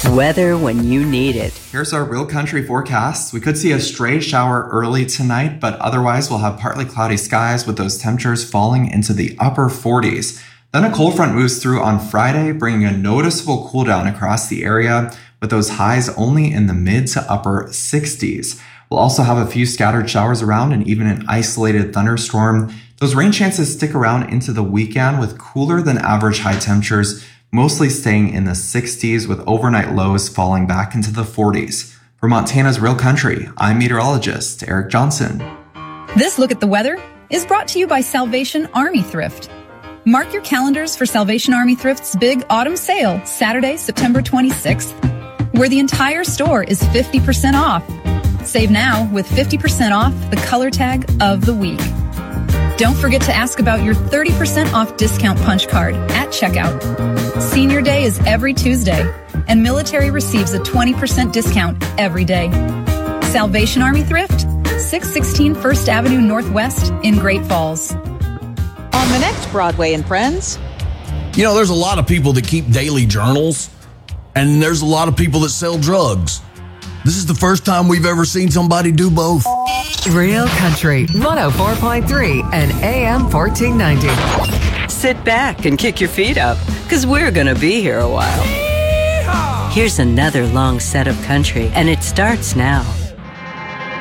Weather when you need it. Here's our real country forecast. We could see a stray shower early tonight, but otherwise we'll have partly cloudy skies with those temperatures falling into the upper 40s. Then a cold front moves through on Friday, bringing a noticeable cool down across the area with those highs only in the mid to upper 60s. We'll also have a few scattered showers around and even an isolated thunderstorm. Those rain chances stick around into the weekend with cooler than average high temperatures, mostly staying in the 60s with overnight lows falling back into the 40s. For Montana's Real Country, I'm meteorologist Eric Johnson. This look at the weather is brought to you by Salvation Army Thrift. Mark your calendars for Salvation Army Thrift's big autumn sale, Saturday, September 26th, where the entire store is 50% off. Save now with 50% off the color tag of the week. Don't forget to ask about your 30% off discount punch card at checkout. Senior Day is every Tuesday, and military receives a 20% discount every day. Salvation Army Thrift, 616 First Avenue Northwest in Great Falls. On the next Broadway and Friends. You know, there's a lot of people that keep daily journals, and there's a lot of people that sell drugs. This is the first time we've ever seen somebody do both. Real Country 104.3 and AM 1490. Sit back and kick your feet up, because we're going to be here a while. Here's another long set of country, and it starts now.